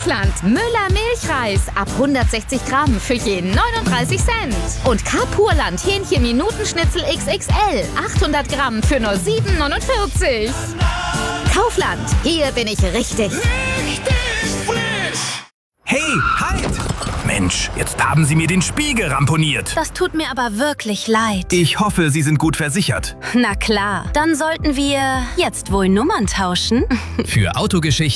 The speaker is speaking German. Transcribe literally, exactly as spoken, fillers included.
Kaufland. Müller Milchreis ab hundertsechzig Gramm für jeden neununddreißig Cent. Und Carpurland Hähnchen Minutenschnitzel X X L achthundert Gramm für nur sieben neunundvierzig. Kaufland, hier bin ich richtig. Richtig frisch! Hey, halt! Mensch, jetzt haben Sie mir den Spiegel ramponiert. Das tut mir aber wirklich leid. Ich hoffe, Sie sind gut versichert. Na klar, dann sollten wir jetzt wohl Nummern tauschen. Für Autogeschichten